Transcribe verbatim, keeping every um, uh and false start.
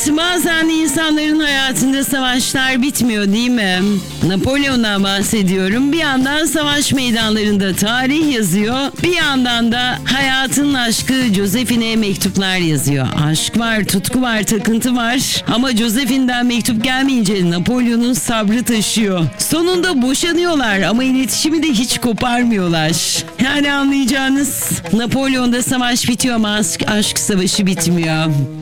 Evet, bazen insanların hayatında savaşlar bitmiyor değil mi? Napolyon'dan bahsediyorum. Bir yandan savaş meydanlarında tarih yazıyor. Bir yandan da hayatın aşkı Josephine'e mektuplar yazıyor. Aşk var, tutku var, takıntı var. Ama Josephine'den mektup gelmeyince Napolyon'un sabrı taşıyor. Sonunda boşanıyorlar ama iletişimi de hiç koparmıyorlar. Yani anlayacağınız, Napolyon'da savaş bitiyor ama aşk, aşk savaşı bitmiyor.